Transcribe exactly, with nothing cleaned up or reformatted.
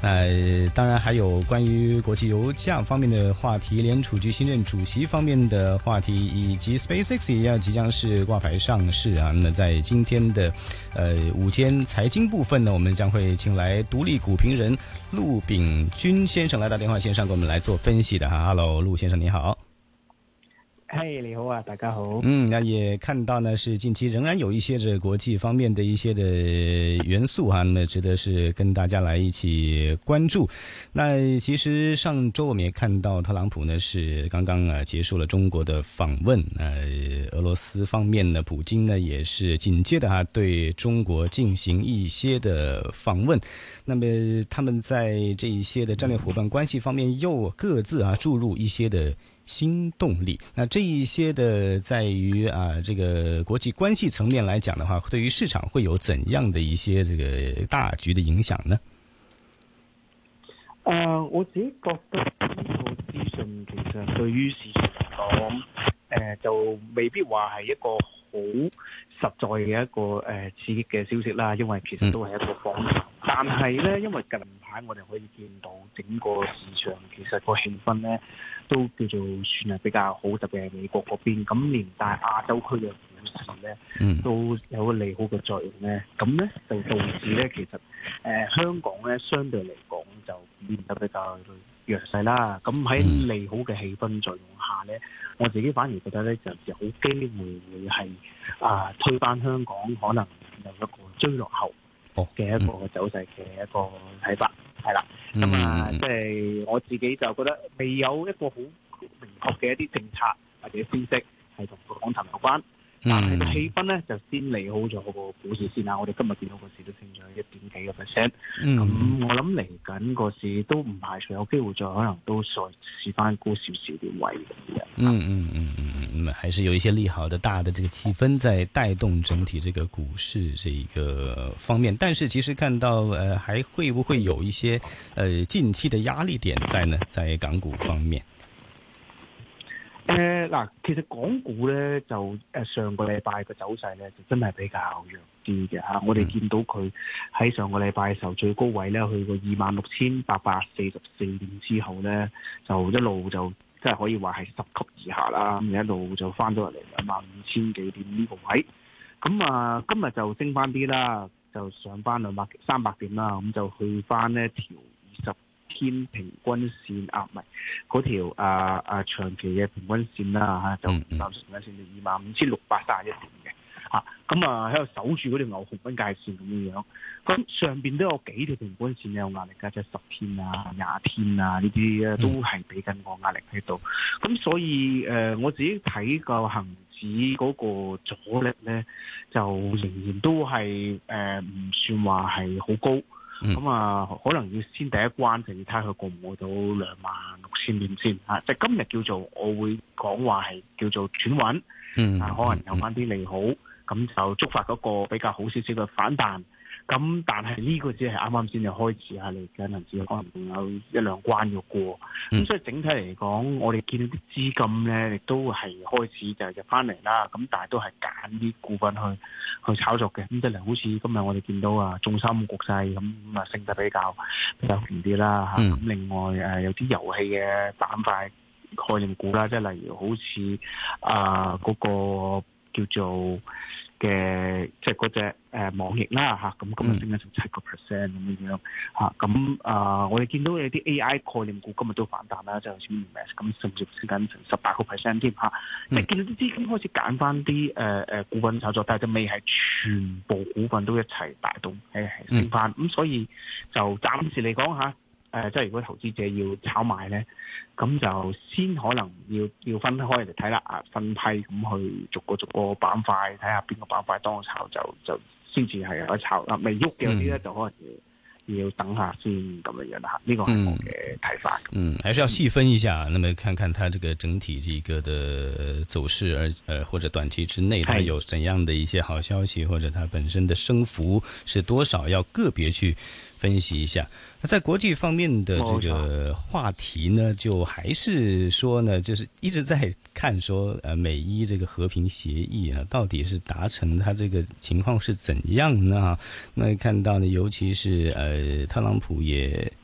呃，当然还有关于国际油价方面的话题，联储局新任主席方面的话题，以及 SpaceX 也要即将是挂牌上市啊。那么在今天的呃午间财经部分呢，我们将会请来独立股评人陆炳军先生来到电话线上，给我们来做分析的哈。Hello， 陆先生你好。 嘿，你好啊，大家好。 嗯，那也看到呢，是近期仍然有一些这国际方面的一些的元素哈，那么值得是跟大家来一起关注。那其实上周我们也看到特朗普呢是刚刚啊结束了中国的访问，呃，俄罗斯方面呢，普京呢也是紧接着哈对中国进行一些的访问。那么他们在这一些的战略伙伴关系方面又各自啊注入一些的新动力。那这一些的在于啊这个国际关系层面来讲的话，对于市场会有怎样的一些这个大局的影響呢？ 誒、呃，我自己覺得呢個資訊其實對於市場嚟講，誒、呃、就未必話係一個好實在嘅一個誒、呃、刺激嘅消息啦，因為其實都係一個訪談。嗯、但係咧，因為近排我哋可以見到整個市場其實個氣氛咧都叫做算係比較好，特別係美國嗰邊，咁連帶亞洲區嘅股市咧、嗯、都有個利好嘅作用咧，咁咧就導致咧其實誒、呃、香港咧相對嚟講就變得比較弱勢啦。咁喺利好嘅氣氛作用下咧，我自己反而覺得咧就有機會會係啊、呃、推翻香港可能有一個追落後嘅一個走勢嘅一個睇法，係啦。咁啊，即係我自己就覺得未有一個好明確嘅一啲政策或者消息係同港壇有關。但係個氣氛咧就先利好咗個股市先啦。我哋今日見到個市都升咗一點幾個 percent。咁我諗嚟緊個市都唔排除有機會再可能都再試翻高少少啲位咁樣。 嗯嗯嗯嗯嗯，還是有一些利好的大的這個氣氛在帶動整體這個股市這一個方面。但是其實看到呃還會不會有一些呃近期的壓力點在呢？在港股方面。 誒嗱、呃，其實港股咧就誒上個禮拜嘅走勢咧就真係比較弱啲嘅嚇。我哋見到佢喺上個禮拜嘅時候最高位咧去過二萬六千八百四十四點之後咧，就一路就即係可以話係十級以下啦。咁一路就翻咗落嚟兩萬五千幾點呢個位。咁啊，今日就升翻啲啦，就上翻兩百三百點啦。咁就去翻呢條二十天平均線啊，唔係嗰條啊啊長期嘅平均線啦嚇，就暫時平均線就二萬五千六百三十一點嘅嚇，咁啊喺度守住嗰條牛熊分界線咁樣樣。咁上邊都有幾條平均線有壓力㗎，即係十天啊、廿天啊呢啲咧都係俾緊個壓力喺度。咁所以誒、呃，我自己睇個恆指嗰個阻力咧，就仍然都係誒唔算話係好高。咁、嗯、啊，可能要先第一關就要睇佢過唔過到兩萬六千點先嚇。即係今日叫做我會講話係叫做轉穩，嗯，啊可能有翻啲利好，咁、嗯、就觸發嗰個比較好少少嘅反彈。咁但係呢個只係啱啱先至開始下嚟緊，甚至可能仲有一兩關要過。咁、嗯、所以整體嚟講，我哋見到啲資金咧，亦都係開始就入翻嚟啦。咁但係都係揀啲股份去去炒作嘅。咁即係好似今日我哋見到啊，中芯國際咁咁啊升得比較比較勁啲啦嚇。咁、嗯、另外誒有啲遊戲嘅板塊概念股啦，即係例如好似啊嗰個叫做嘅即係嗰隻誒網易啦嚇，咁今日升咗成七個 percent 咁樣樣嚇，咁啊我哋見到有啲 A I 概念股今日都反彈啦，就好似 Meta 咁，甚至升緊成十八個 percent 添嚇。即係見到啲資金開始揀翻啲誒誒股份炒作，但係就未係全部股份都一齊帶動係係升翻，咁、嗯、所以就暫時嚟講嚇。誒、呃，即係如果投資者要炒賣咧，咁就先可能要要分開嚟睇啦，啊，分批咁去逐個逐個板塊睇下邊個板塊當炒就就先至係有得炒啦，未喐嘅嗰啲咧就可能要要等下先咁樣樣啦。呢個係我嘅睇法。 嗯，還是要細分一下，那麼看看它這個整體這個的走勢，而呃或者短期之內它有怎樣的一些好消息，或者它本身的升幅是多少，要個別去分析一下。那在國際方面的這個話題呢，就還是說呢，就是一直在看說，呃，美伊這個和平協議啊，到底是達成它這個情況是怎樣呢？那看到呢，尤其是呃，特朗普也